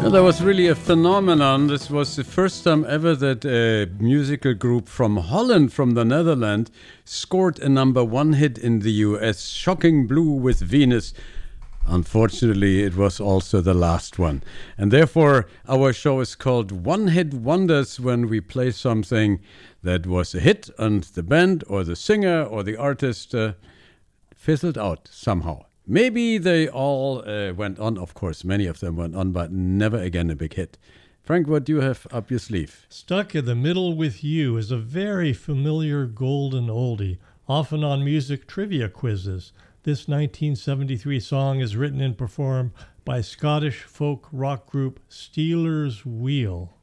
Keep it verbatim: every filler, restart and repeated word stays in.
Well, that was really a phenomenon. This was the first time ever that a musical group from Holland, from the Netherlands, scored a number one hit in the U S, Shocking Blue with Venus. Unfortunately, it was also the last one. And therefore, our show is called One Hit Wonders, when we play something that was a hit and the band or the singer or the artist uh, fizzled out somehow. Maybe they all uh, went on, of course, many of them went on, but never again a big hit. Frank, what do you have up your sleeve? Stuck in the Middle with You is a very familiar golden oldie, often on music trivia quizzes. This nineteen seventy-three song is written and performed by Scottish folk rock group Stealers Wheel.